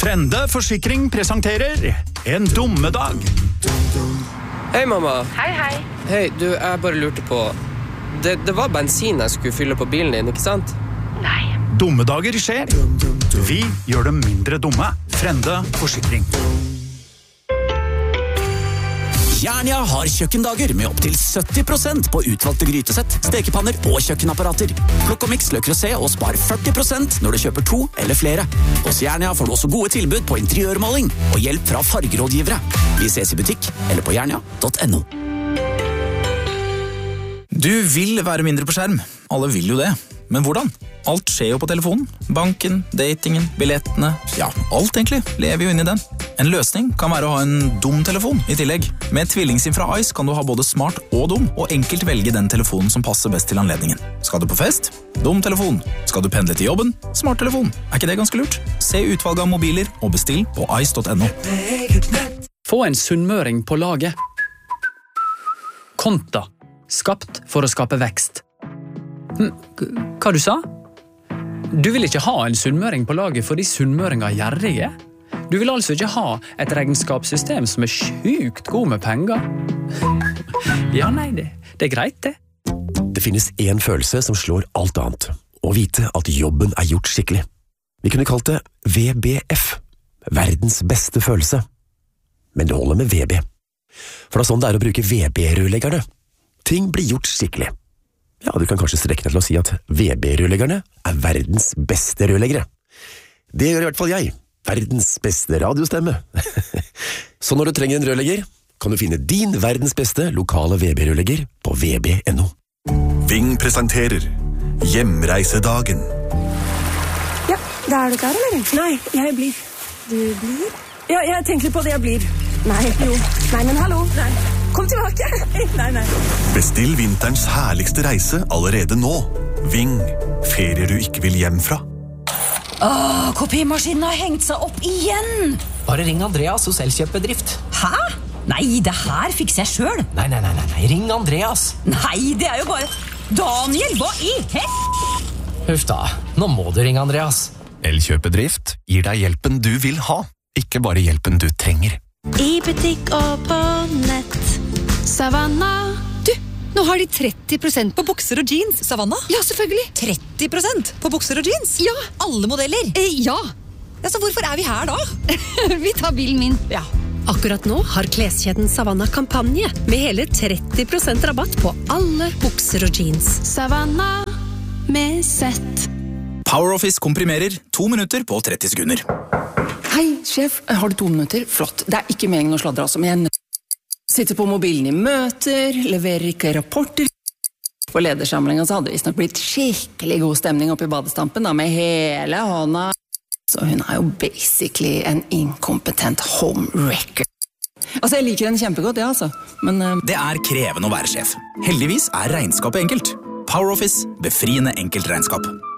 Frende Forsikring presenterer En dummedag. Hei, mamma. Hei. Hei, du, jeg bare lurte på... Det var bensin jeg skulle fylle på bilen din, ikke sant? Nei. Dummedager skjer. Vi gjør dem mindre dumme. Frende Forsikring. Jernia har kjøkkendager med opp til 70% på utvalgte grytesett, stekepanner og kjøkkenapparater. Plukk og miks Le Creuset og spar 40% når du kjøper 2 eller flere. Hos Jernia får du også gode tilbud på interiørmaling og hjelp fra fargerådgivere. Vi ses i butikk eller på jernia.no. Du vil være mindre på skjerm. Alle vil jo det. Men hvordan? Alt skjer jo på telefonen. Banken, datingen, billettene. Ja, alt egentlig lever jo inn i den. En løsning kan være å ha en dum telefon i tillegg. Med tvillingsim fra Ice kan du ha både smart og dum, og enkelt velge den telefonen som passer best til anledningen. Skal du på fest? Dum telefon. Skal du pendle til jobben? Smart telefon. Er ikke det ganske lurt? Se utvalget av mobiler og bestill på ice.no. Få en sunnmøring på laget. Konta. Skapt for å skape vekst. Hva du sa? Du vil ikke ha en sunnmøring på laget fordi sunnmøringer er gjerrige? Du vil altså ikke ha et regnskapssystem som er sjukt god med penger? Ja, nei, det er greit, det. Det finnes en følelse som slår alt annet. Å vite at jobben er gjort skikkelig. Vi kunne kalt det VBF. Verdens beste følelse. Men det holder med VB. For det er sånn det er å bruke VB-rørleggerne. Ting blir gjort skikkelig. Ja, du kan kanskje strekke deg til å si at VB-rørleggerne er verdens beste rørleggere. Det gjør i hvert fall jeg. Verdens beste radiostemme. Så når du trenger en rørlegger, kan du finne din verdens beste lokale VB-rørlegger på vb.no. Ving presenterer Hjemreisedagen. Ja, da er du klar, eller? Nei, jeg blir. Du blir? Ja, jeg tenker litt på det, jeg blir. Nei, jo. Nei, men hallo. Nei. Kom tilbake. Nei. Bestill vinterens herligste reise allerede nå. Ving, ferier du ikke vil hjem fra. Kopimaskinen har hengt seg opp igjen. Bare ring Andreas hos Elkjøpbedrift. Hæ? Nei, det her fikser jeg selv. Nei, ring Andreas. Nei, det er jo bare... Daniel, hva i Huff da, nå må du ringe Andreas. Elkjøpedrift gir deg hjelpen du vil ha, ikke bare hjelpen du trenger. I butikk og på nett. Savanna. Du, nå har de 30% på bukser og jeans. Savanna? Ja, selvfølgelig. 30% på bukser og jeans? Ja. Alle modeller? Ja. Ja, så hvorfor er vi her da? Vi tar bilen min. Ja. Akkurat nå har kleskjeden Savanna kampanje med hele 30% rabatt på alle bukser og jeans. Savanna med sett. PowerOffice komprimerer 2 minutter på 30 sekunder. Hei, sjef. Har du 2 minutter? Flott. Det er ikke meningen å sladre, altså, men jeg sitter på mobilen i møter, leverer ikke rapporter. På ledersamlingen så hadde det visst nok blitt skikkelig god stemning oppe i badestampen, da, med hele hånda. Så hun er jo basically en inkompetent homewrecker. Altså, jeg liker henne kjempegodt, ja, altså. Men det er krevende å være sjef. Heldigvis er regnskapet enkelt. PowerOffice, befriende enkelt regnskap.